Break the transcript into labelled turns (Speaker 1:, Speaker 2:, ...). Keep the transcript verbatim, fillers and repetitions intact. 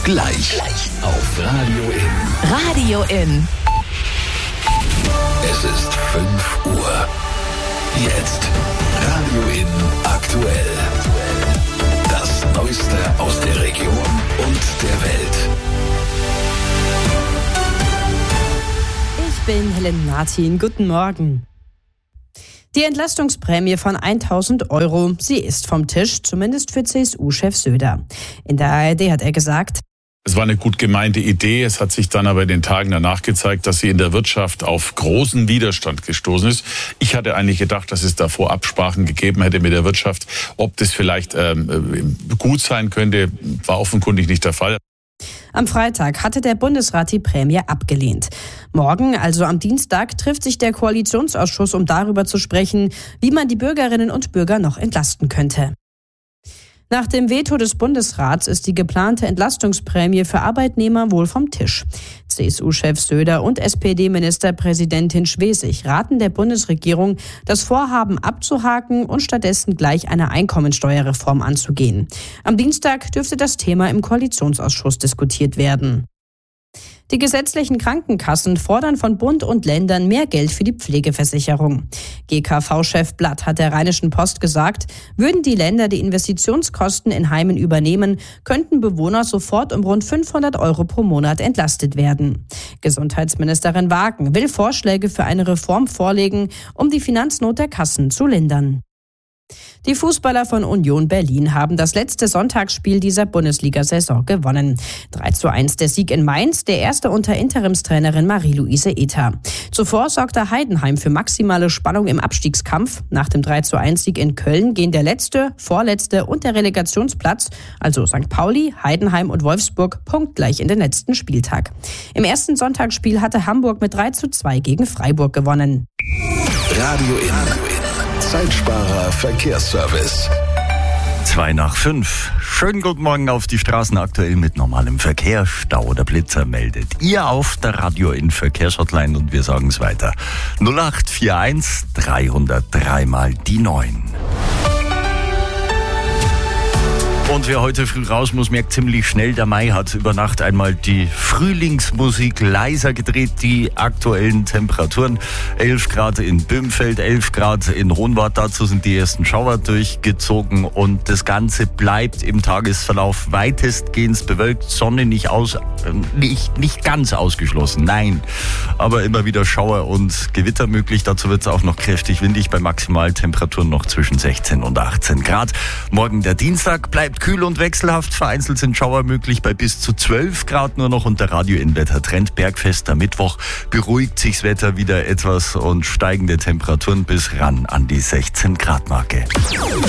Speaker 1: Gleich auf Radio In.
Speaker 2: Radio In.
Speaker 1: Es ist fünf Uhr. Jetzt Radio In aktuell. Das Neueste aus der Region und der Welt.
Speaker 3: Ich bin Helen Martin. Guten Morgen. Die Entlastungsprämie von tausend Euro, sie ist vom Tisch, zumindest für C S U-Chef Söder. In der A R D hat er gesagt:
Speaker 4: Es war eine gut gemeinte Idee. Es hat sich dann aber in den Tagen danach gezeigt, dass sie in der Wirtschaft auf großen Widerstand gestoßen ist. Ich hatte eigentlich gedacht, dass es davor Absprachen gegeben hätte mit der Wirtschaft. Ob das vielleicht ähm, gut sein könnte, war offenkundig nicht der Fall.
Speaker 3: Am Freitag hatte der Bundesrat die Prämie abgelehnt. Morgen, also am Dienstag, trifft sich der Koalitionsausschuss, um darüber zu sprechen, wie man die Bürgerinnen und Bürger noch entlasten könnte. Nach dem Veto des Bundesrats ist die geplante Entlastungsprämie für Arbeitnehmer wohl vom Tisch. C S U-Chef Söder und S P D-Ministerpräsidentin Schwesig raten der Bundesregierung, das Vorhaben abzuhaken und stattdessen gleich eine Einkommensteuerreform anzugehen. Am Dienstag dürfte das Thema im Koalitionsausschuss diskutiert werden. Die gesetzlichen Krankenkassen fordern von Bund und Ländern mehr Geld für die Pflegeversicherung. G K V-Chef Blatt hat der Rheinischen Post gesagt, würden die Länder die Investitionskosten in Heimen übernehmen, könnten Bewohner sofort um rund fünfhundert Euro pro Monat entlastet werden. Gesundheitsministerin Wagen will Vorschläge für eine Reform vorlegen, um die Finanznot der Kassen zu lindern. Die Fußballer von Union Berlin haben das letzte Sonntagsspiel dieser Bundesliga-Saison gewonnen. drei zu eins der Sieg in Mainz, der erste unter Interimstrainerin Marie-Louise Ether. Zuvor sorgte Heidenheim für maximale Spannung im Abstiegskampf. Nach dem drei zu eins Sieg in Köln gehen der letzte, vorletzte und der Relegationsplatz, also Sankt Pauli, Heidenheim und Wolfsburg, punktgleich in den letzten Spieltag. Im ersten Sonntagsspiel hatte Hamburg mit drei zu zwei gegen Freiburg gewonnen.
Speaker 1: Radio In. Zeitsparer Verkehrsservice.
Speaker 5: Zwei nach fünf. Schönen guten Morgen auf die Straßen, aktuell mit normalem Verkehr. Stau oder Blitzer meldet ihr auf der Radio In Verkehrshotline und wir sagen es weiter. null acht vier eins drei null drei mal die neun. Und wer heute früh raus muss, merkt ziemlich schnell, der Mai hat über Nacht einmal die Frühlingsmusik leiser gedreht. Die aktuellen Temperaturen: elf Grad in Böhmfeld, elf Grad in Hohenwart. Dazu sind die ersten Schauer durchgezogen und das Ganze bleibt im Tagesverlauf weitestgehend bewölkt. Sonne nicht aus, nicht, nicht ganz ausgeschlossen, nein. Aber immer wieder Schauer und Gewitter möglich. Dazu wird es auch noch kräftig windig bei Maximaltemperaturen noch zwischen sechzehn und achtzehn Grad. Morgen der Dienstag bleibt kühl und wechselhaft. Vereinzelt sind Schauer möglich bei bis zu zwölf Grad nur noch und der Radio In Wettertrend bergfest. Am Mittwoch beruhigt sich das Wetter wieder etwas und steigende Temperaturen bis ran an die sechzehn Grad Marke.